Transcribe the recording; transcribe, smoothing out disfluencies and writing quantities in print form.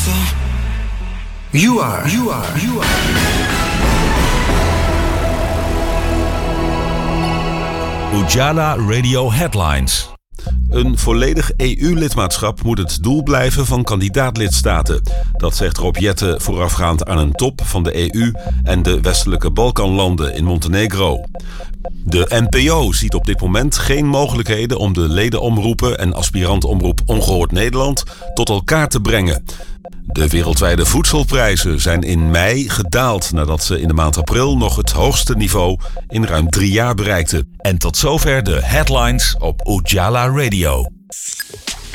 You are. Ujala Radio Headlines. Een volledig EU-lidmaatschap moet het doel blijven van kandidaatlidstaten. Dat zegt Rob Jetten voorafgaand aan een top van de EU en de westelijke Balkanlanden in Montenegro. De NPO ziet op dit moment geen mogelijkheden om de ledenomroepen en aspirantomroep Ongehoord Nederland tot elkaar te brengen. De wereldwijde voedselprijzen zijn in mei gedaald nadat ze in de maand april nog het hoogste niveau in ruim 3 jaar bereikten. En tot zover de headlines op Ujala Radio.